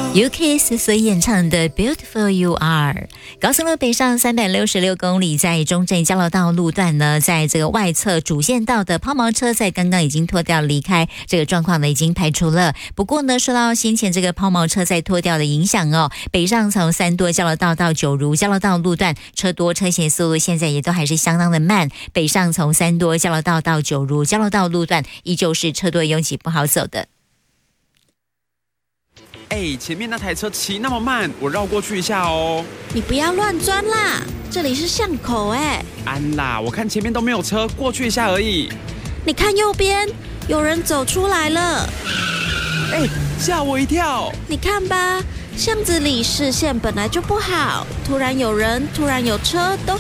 UKISS 所演唱的 Beautiful You Are。 高速路北上366公里，在中正交流道路段呢，在这个外侧主线道的抛锚车在刚刚已经脱掉离开，这个状况呢已经排除了。不过呢，受到先前这个抛锚车在脱掉的影响哦，北上从三多交流道到九如交流道路段车多，车行速度现在也都还是相当的慢。北上从三多交流道到九如交流道路段依旧是车多拥挤不好走的。 前面那台车骑那么慢，我绕过去一下哦。 你不要乱钻啦，这里是巷口安啦，我看前面都没有车，过去一下而已。 你看右边，有人走出来了。 吓我一跳。 你看吧，巷子里视线本来就不好，突然有人，突然有车，都